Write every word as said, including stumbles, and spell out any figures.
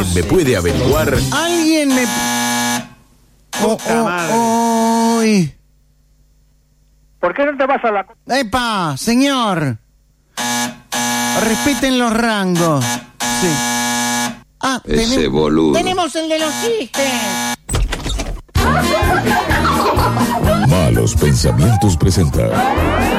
me puede averiguar? Alguien me... Oh, Puta oh, madre. oh, uy. ¿Por qué no te vas a la... ¡Epa, señor! Respeten los rangos. Sí. Ah, Ese tenem- boludo. tenemos el de los chistes. Malos Pensamientos presenta